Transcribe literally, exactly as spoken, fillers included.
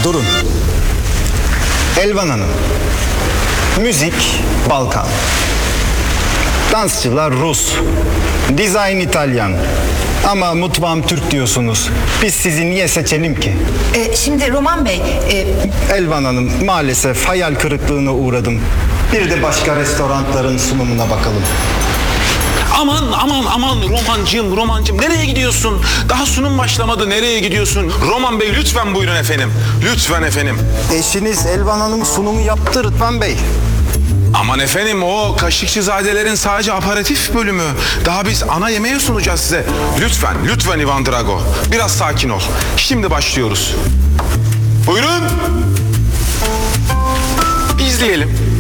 Durun. Elvan Hanım. Müzik Balkan. Dansçılar Rus. Dizayn İtalyan. Ama mutfağım Türk diyorsunuz. Biz sizi niye seçelim ki? Ee, şimdi Roman Bey, e, Elvan Hanım, maalesef hayal kırıklığına uğradım. Bir de başka restoranların sunumuna bakalım. Aman aman aman Romancığım Romancığım nereye gidiyorsun? Daha sunum başlamadı, nereye gidiyorsun? Roman Bey lütfen buyurun efendim. Lütfen efendim. Eşiniz Elvan Hanım sunumu yaptı Rıdvan Bey. Aman efendim o Kaşıkçızadelerin sadece aperatif bölümü. Daha biz ana yemeği sunacağız size. Lütfen lütfen Ivan Drago. Biraz sakin ol. Şimdi başlıyoruz. Buyurun. İzleyelim.